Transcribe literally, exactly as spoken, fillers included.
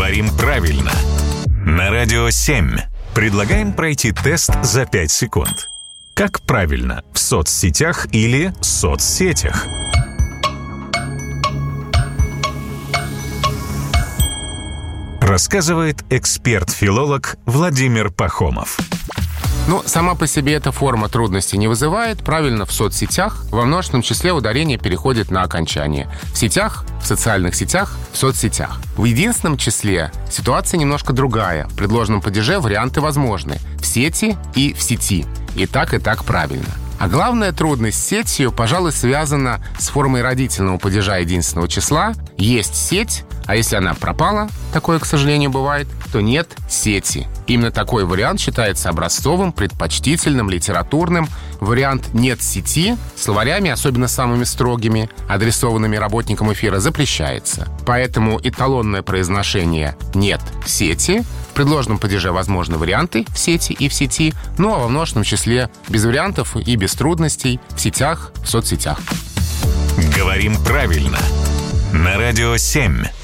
Говорим правильно. На Радио семь. Предлагаем пройти тест за пять секунд. Как правильно, в соцсетях или соцсетях? Рассказывает эксперт-филолог Владимир Пахомов. Ну, сама по себе эта форма трудности не вызывает. Правильно, в соцсетях. Во множественном числе ударение переходит на окончание. В сетях, в социальных сетях, в соцсетях. В единственном числе ситуация немножко другая. В предложенном падеже варианты возможны. В сети и в сети. И так, и так правильно. А главная трудность с сетью, пожалуй, связана с формой родительного падежа единственного числа. Есть сеть, а если она пропала, такое, к сожалению, бывает, то нет сети. Именно такой вариант считается образцовым, предпочтительным, литературным. Вариант «нет сети» словарями, особенно самыми строгими, адресованными работникам эфира, запрещается. Поэтому эталонное произношение «нет сети». В предложенном падеже возможны варианты в сети и в сети, ну а во множественном числе без вариантов и без трудностей в сетях, в соцсетях. Говорим правильно. На Радио семь.